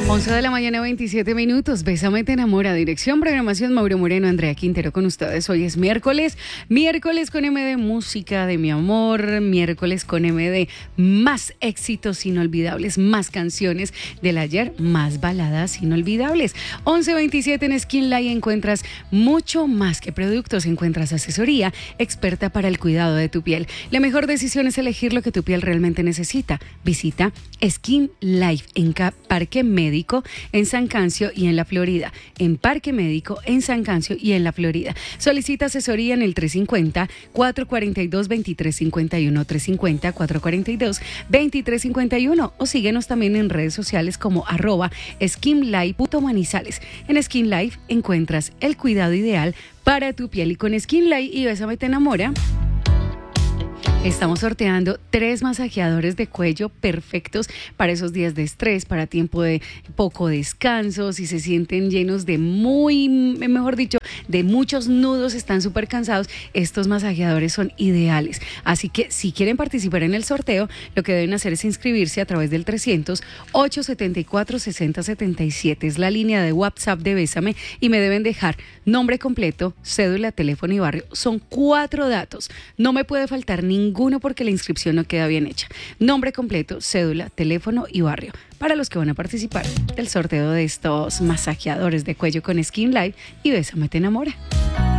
11 de la mañana, 27 minutos. Bésame, te enamora. Dirección, programación, Mauro Moreno, Andrea Quintero con ustedes. Hoy es miércoles con M de música, de mi amor, miércoles con M de más éxitos inolvidables, más canciones del ayer, más baladas inolvidables. 11:27 en Skin Life encuentras mucho más que productos, encuentras asesoría experta para el cuidado de tu piel. La mejor decisión es elegir lo que tu piel realmente necesita. Visita Skin Life en Parque Médico en San Cancio y en la Florida. En Parque Médico en San Cancio y en la Florida. Solicita asesoría en el 350-442-2351, 350-442-2351 o síguenos también en redes sociales como @skinlife.manizales. En Skin Life encuentras el cuidado ideal para tu piel y con Skin Life y Bésame te enamora. Estamos sorteando 3 masajeadores de cuello perfectos para esos días de estrés, para tiempo de poco descanso, si se sienten llenos de de muchos nudos, están súper cansados, estos masajeadores son ideales. Así que si quieren participar en el sorteo, lo que deben hacer es inscribirse a través del 300-874-6077. Es la línea de WhatsApp de Bésame y me deben dejar nombre completo, cédula, teléfono y barrio. Son 4 datos. No me puede faltar ninguno porque la inscripción no queda bien hecha. Nombre completo, cédula, teléfono y barrio. Para los que van a participar del sorteo de estos masajeadores de cuello con Skin Life y Bésame te enamora.